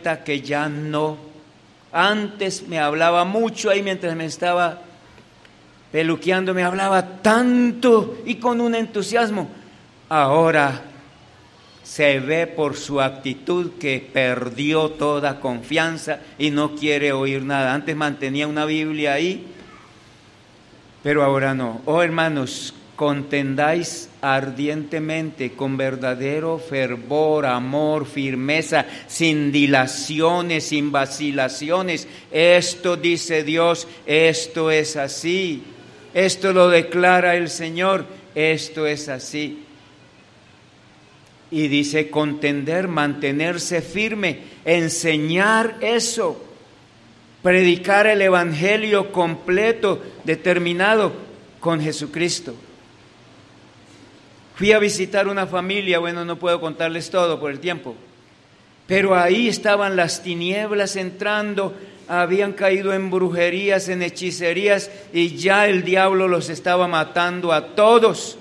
que ya no. Antes me hablaba mucho ahí mientras me estaba peluqueando, me hablaba tanto y con un entusiasmo. Ahora se ve por su actitud que perdió toda confianza y no quiere oír nada. Antes mantenía una Biblia ahí, pero ahora no. Oh, hermanos, contendáis ardientemente, con verdadero fervor, amor, firmeza, sin dilaciones, sin vacilaciones. Esto dice Dios, esto es así. Esto lo declara el Señor, esto es así. Y dice contender, mantenerse firme, enseñar eso, predicar el evangelio completo, determinado con Jesucristo. Fui a visitar una familia, bueno, no puedo contarles todo por el tiempo, pero ahí estaban las tinieblas entrando, habían caído en brujerías, en hechicerías, y ya el diablo los estaba matando a todos.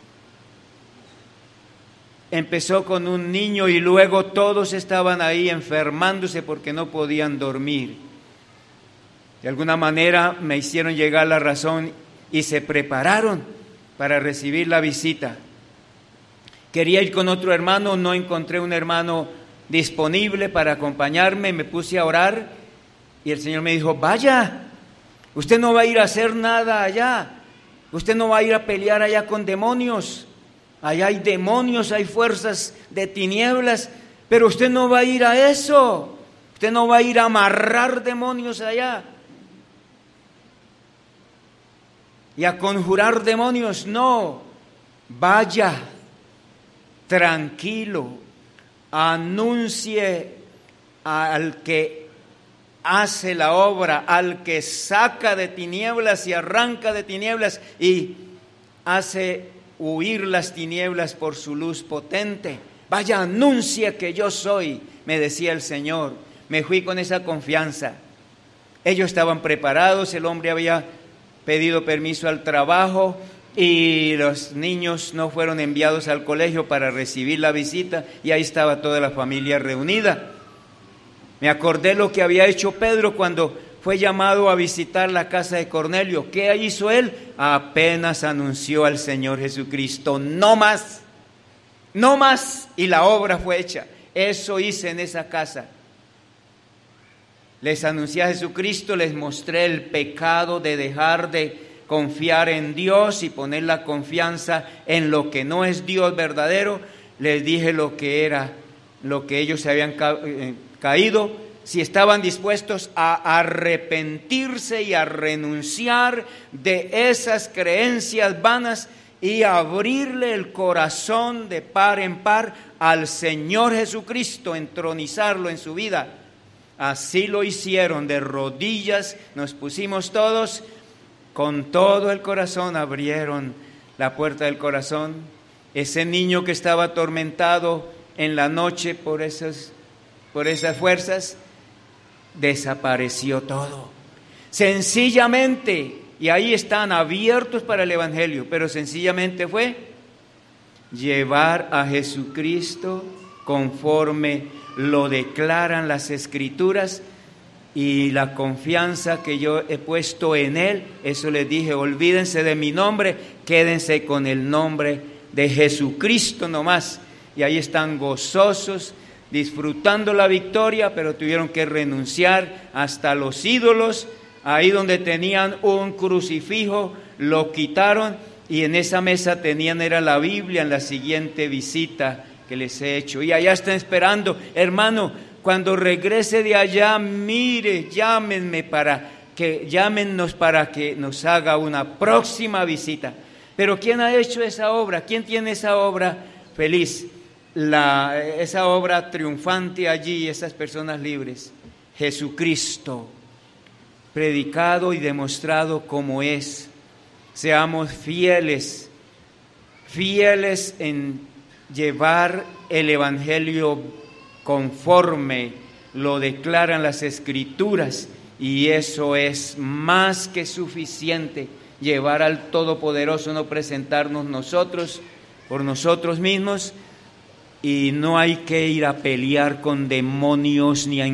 Empezó con un niño y luego todos estaban ahí enfermándose porque no podían dormir. De alguna manera me hicieron llegar la razón y se prepararon para recibir la visita. Quería ir con otro hermano, no encontré un hermano disponible para acompañarme, me puse a orar y el Señor me dijo, vaya, usted no va a ir a hacer nada allá, usted no va a ir a pelear allá con demonios. Allá hay demonios, hay fuerzas de tinieblas, pero usted no va a ir a eso. Usted no va a ir a amarrar demonios allá y a conjurar demonios. No, vaya, tranquilo, anuncie al que hace la obra, al que saca de tinieblas y arranca de tinieblas y hace huir las tinieblas por su luz potente. Vaya, anuncia que yo soy, me decía el Señor. Me fui con esa confianza. Ellos estaban preparados, el hombre había pedido permiso al trabajo y los niños no fueron enviados al colegio para recibir la visita y ahí estaba toda la familia reunida. Me acordé lo que había hecho Pedro cuando fue llamado a visitar la casa de Cornelio. ¿Qué hizo él? Apenas anunció al Señor Jesucristo. No más, no más. Y la obra fue hecha. Eso hice en esa casa. Les anuncié a Jesucristo, les mostré el pecado de dejar de confiar en Dios y poner la confianza en lo que no es Dios verdadero. Les dije lo que era, lo que ellos se habían caído. Si estaban dispuestos a arrepentirse y a renunciar de esas creencias vanas y abrirle el corazón de par en par al Señor Jesucristo, entronizarlo en su vida. Así lo hicieron, de rodillas nos pusimos todos, con todo el corazón abrieron la puerta del corazón. Ese niño que estaba atormentado en la noche por esas fuerzas, desapareció todo. Sencillamente, y ahí están abiertos para el evangelio, pero sencillamente fue llevar a Jesucristo conforme lo declaran las Escrituras y la confianza que yo he puesto en Él. Eso les dije, olvídense de mi nombre, quédense con el nombre de Jesucristo nomás. Y ahí están gozosos, disfrutando la victoria, pero tuvieron que renunciar hasta los ídolos. Ahí donde tenían un crucifijo, lo quitaron y en esa mesa tenían, era la Biblia en la siguiente visita que les he hecho. Y allá están esperando, hermano, cuando regrese de allá, mire, llámenos para que nos haga una próxima visita. Pero ¿quién ha hecho esa obra? ¿Quién tiene esa obra feliz? Esa obra triunfante allí, esas personas libres. Jesucristo, predicado y demostrado como es. Seamos fieles en llevar el evangelio conforme lo declaran las Escrituras, y eso es más que suficiente. Llevar al Todopoderoso, no presentarnos nosotros por nosotros mismos. Y no hay que ir a pelear con demonios ni a